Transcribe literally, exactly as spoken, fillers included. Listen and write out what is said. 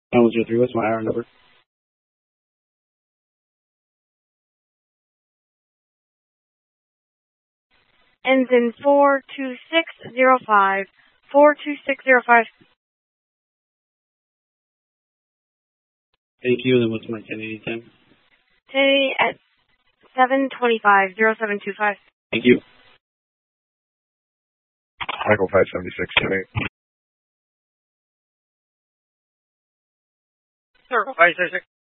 nine one zero three, what's my I R number? Ends in four two six zero five. four two six zero five. Thank you, and then what's my ten eighty time? Today at seven twenty-five, zero seven two five. Thank you. Michael five seventy-six, ten eight. Circle five seventy-six.